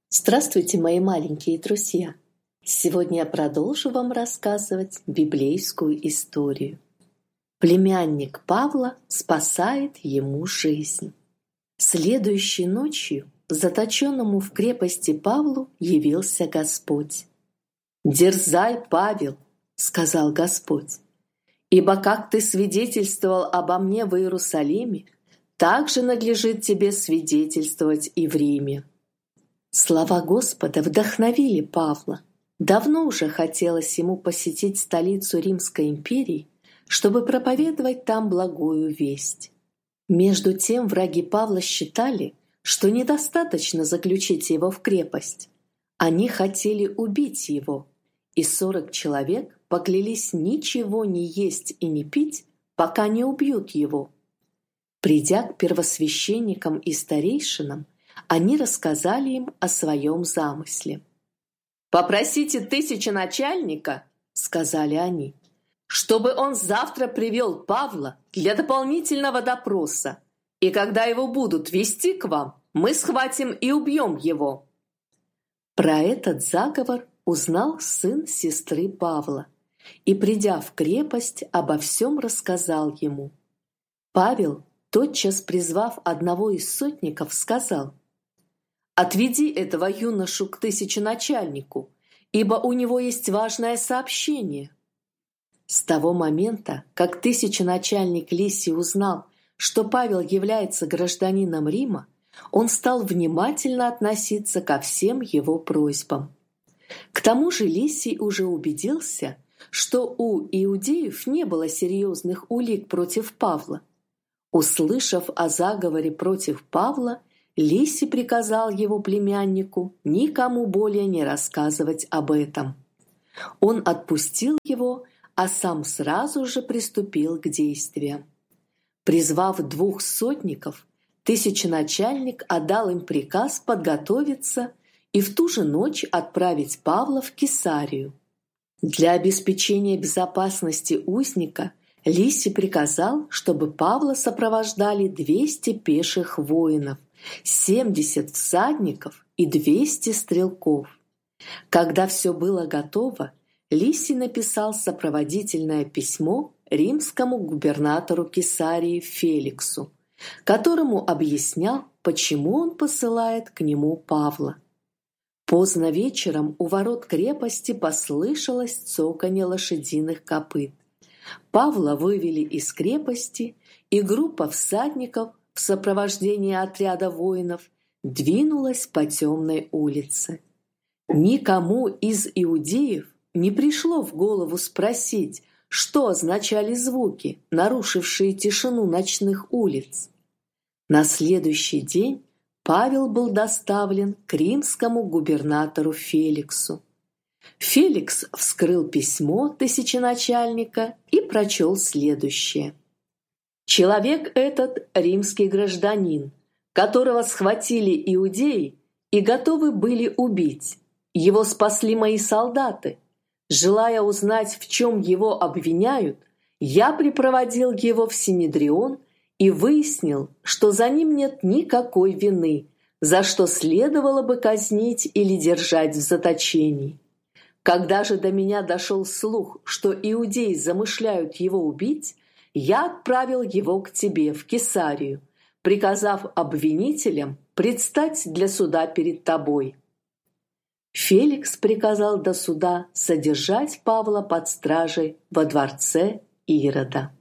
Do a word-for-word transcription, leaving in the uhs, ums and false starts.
Здравствуйте, мои маленькие друзья! Сегодня я продолжу вам рассказывать библейскую историю. Племянник Павла спасает ему жизнь. Следующей ночью заточенному в крепости Павлу явился Господь. «Дерзай, Павел!» — сказал Господь. «Ибо как ты свидетельствовал обо мне в Иерусалиме, так же надлежит тебе свидетельствовать и в Риме». Слова Господа вдохновили Павла. Давно уже хотелось ему посетить столицу Римской империи, чтобы проповедовать там благую весть. Между тем враги Павла считали, что недостаточно заключить его в крепость. Они хотели убить его, и сорок человек поклялись ничего не есть и не пить, пока не убьют его. Придя к первосвященникам и старейшинам, они рассказали им о своем замысле. «Попросите тысяченачальника, — сказали они, — чтобы он завтра привел Павла для дополнительного допроса, и когда его будут вести к вам, мы схватим и убьем его». Про этот заговор узнал сын сестры Павла и, придя в крепость, обо всем рассказал ему. Павел, тотчас призвав одного из сотников, сказал: «Отведи этого юношу к тысяченачальнику, ибо у него есть важное сообщение». С того момента, как тысяченачальник Лисий узнал, что Павел является гражданином Рима, он стал внимательно относиться ко всем его просьбам. К тому же Лисий уже убедился, что у иудеев не было серьезных улик против Павла. Услышав о заговоре против Павла, Лисий приказал его племяннику никому более не рассказывать об этом. Он отпустил его, а сам сразу же приступил к действиям. Призвав двух сотников, тысяченачальник отдал им приказ подготовиться и в ту же ночь отправить Павла в Кесарию. Для обеспечения безопасности узника Лисий приказал, чтобы Павла сопровождали двести пеших воинов, семьдесят всадников и двести стрелков. Когда все было готово, Лисий написал сопроводительное письмо римскому губернатору Кесарии Феликсу, которому объяснял, почему он посылает к нему Павла. Поздно вечером у ворот крепости послышалось цоканье лошадиных копыт. Павла вывели из крепости, и группа всадников в сопровождении отряда воинов двинулась по темной улице. Никому из иудеев не пришло в голову спросить, что означали звуки, нарушившие тишину ночных улиц. На следующий день Павел был доставлен к римскому губернатору Феликсу. Феликс вскрыл письмо тысяченачальника и прочел следующее. «Человек этот – римский гражданин, которого схватили иудеи и готовы были убить. Его спасли мои солдаты. Желая узнать, в чем его обвиняют, я припроводил его в Синедрион и выяснил, что за ним нет никакой вины, за что следовало бы казнить или держать в заточении. Когда же до меня дошел слух, что иудеи замышляют его убить, я отправил его к тебе в Кесарию, приказав обвинителям предстать для суда перед тобой». Феликс приказал до суда содержать Павла под стражей во дворце Ирода.